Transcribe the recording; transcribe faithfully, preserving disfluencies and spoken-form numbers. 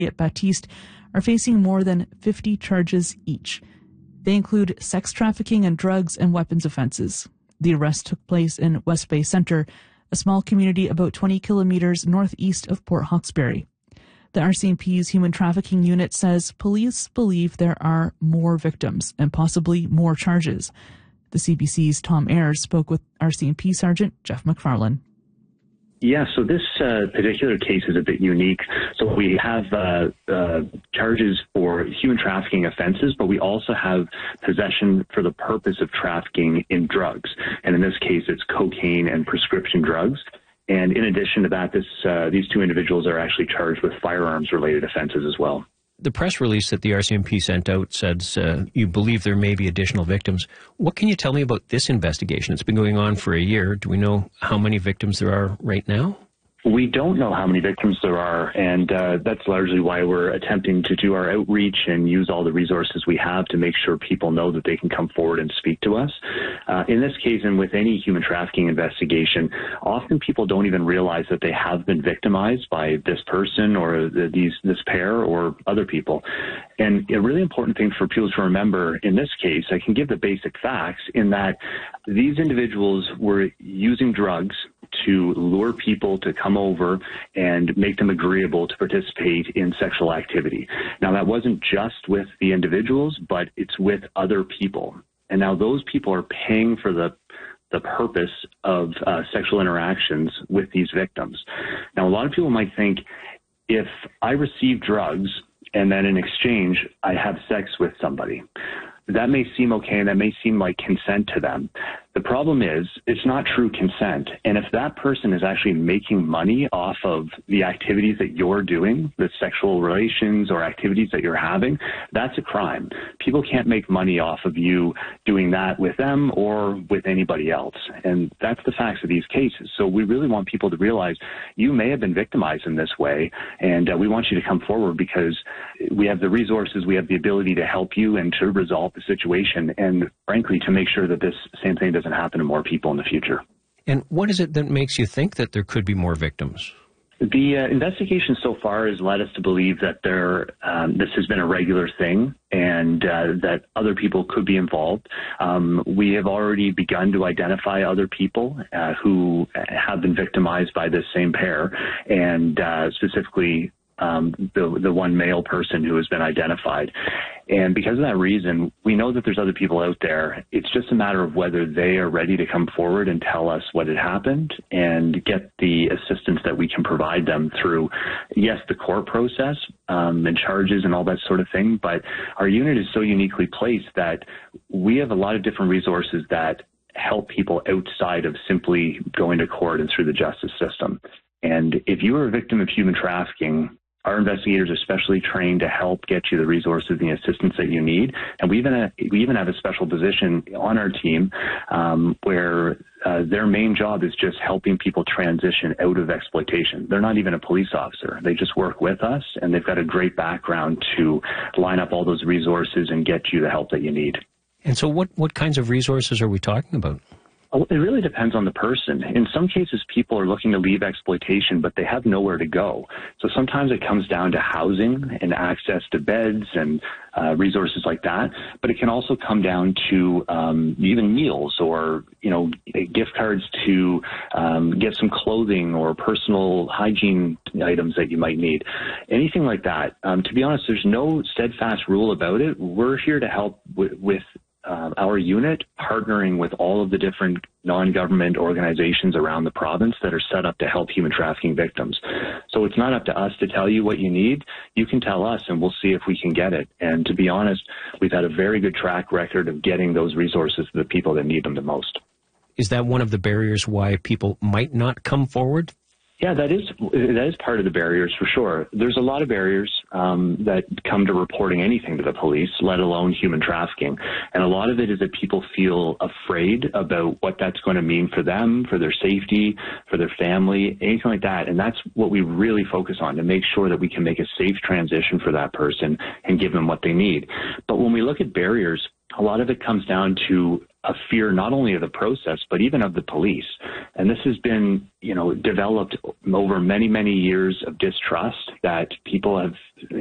Baptiste are facing more than fifty charges each. They include sex trafficking and drugs and weapons offenses. The arrest took place in West Bay Centre, a small community about twenty kilometers northeast of Port Hawkesbury. The R C M P's Human Trafficking Unit says police believe there are more victims and possibly more charges. The C B C's Tom Ayres spoke with R C M P Sergeant Jeff McFarlane. Yeah, so this uh, particular case is a bit unique. So we have uh, uh, charges for human trafficking offenses, but we also have possession for the purpose of trafficking in drugs. And in this case, it's cocaine and prescription drugs. And in addition to that, this uh, these two individuals are actually charged with firearms-related offenses as well. The press release that the R C M P sent out says uh, you believe there may be additional victims. What can you tell me about this investigation? It's been going on for a year. Do we know how many victims there are right now? We don't know how many victims there are, and uh, that's largely why we're attempting to do our outreach and use all the resources we have to make sure people know that they can come forward and speak to us. Uh, in this case, and with any human trafficking investigation, often people don't even realize that they have been victimized by this person or the, these this pair or other people. And a really important thing for people to remember in this case, I can give the basic facts in that these individuals were using drugs to lure people to come over and make them agreeable to participate in sexual activity. Now, that wasn't just with the individuals, but it's with other people. And now those people are paying for the the purpose of uh, sexual interactions with these victims. Now, a lot of people might think, if I receive drugs and then in exchange I have sex with somebody, that may seem okay and that may seem like consent to them. The problem is, it's not true consent. And if that person is actually making money off of the activities that you're doing, the sexual relations or activities that you're having, that's a crime. People can't make money off of you doing that with them or with anybody else. And that's the facts of these cases. So we really want people to realize you may have been victimized in this way, and uh, we want you to come forward because we have the resources, we have the ability to help you and to resolve the situation, and frankly, to make sure that this same thing doesn't happen to more people in the future. And what is it that makes you think that there could be more victims? The uh, investigation so far has led us to believe that there um, this has been a regular thing and uh, that other people could be involved. Um, we have already begun to identify other people uh, who have been victimized by this same pair, and uh, specifically Um, the, the one male person who has been identified. And because of that reason, we know that there's other people out there. It's just a matter of whether they are ready to come forward and tell us what had happened and get the assistance that we can provide them through, yes, the court process um, and charges and all that sort of thing. But our unit is so uniquely placed that we have a lot of different resources that help people outside of simply going to court and through the justice system. And if you are a victim of human trafficking, our investigators are specially trained to help get you the resources and the assistance that you need. And we even have, we even have a special position on our team um, where uh, their main job is just helping people transition out of exploitation. They're not even a police officer. They just work with us, and they've got a great background to line up all those resources and get you the help that you need. And so what, what kinds of resources are we talking about? It really depends on the person. In some cases, people are looking to leave exploitation, but they have nowhere to go. So sometimes it comes down to housing and access to beds and uh, resources like that. But it can also come down to um, even meals or, you know, gift cards to um, get some clothing or personal hygiene items that you might need. Anything like that. Um, to be honest, there's no steadfast rule about it. We're here to help w- with Uh, our unit partnering with all of the different non-government organizations around the province that are set up to help human trafficking victims. So it's not up to us to tell you what you need. You can tell us and we'll see if we can get it. And to be honest, we've had a very good track record of getting those resources to the people that need them the most. Is that one of the barriers why people might not come forward? Yeah, that is that is part of the barriers for sure. There's a lot of barriers um, that come to reporting anything to the police, let alone human trafficking. And a lot of it is that people feel afraid about what that's going to mean for them, for their safety, for their family, anything like that. And that's what we really focus on, to make sure that we can make a safe transition for that person and give them what they need. But when we look at barriers, a lot of it comes down to a fear not only of the process, but even of the police. And this has been, you know, developed over many, many years of distrust that people have